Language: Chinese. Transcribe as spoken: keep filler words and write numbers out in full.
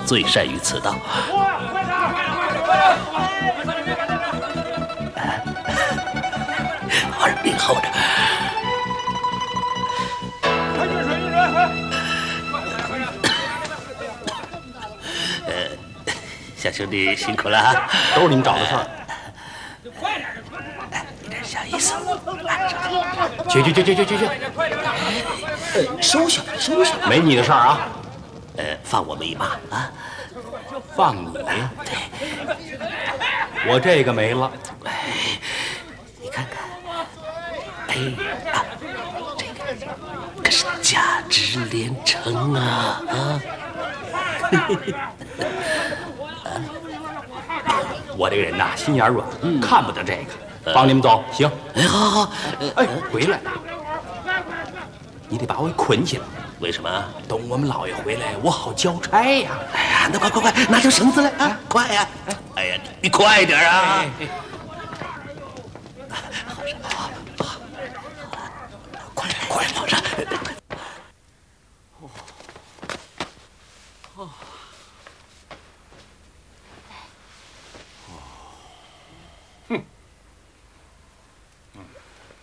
最善于此道。皇上您候着。呃，小兄弟辛苦了啊， 都是你们找的事儿。 有点小意思。 去去去去去去去。 呃，收下收下， 没你的事儿啊。 呃，放我们一马啊。 放你？ 对， 我这个没了。 哎，你看看，哎啊，这个可是价值连城啊啊！ 我这个人呐，心眼软，嗯、看不得这个。帮你们走，行。 哎，好好好。 哎，回来，你得把我给捆起来。 为什么？ 等我们老爷回来，我好交差呀。 哎呀，那快快快，拿条绳子来啊！快呀！哎呀，你快点啊！好，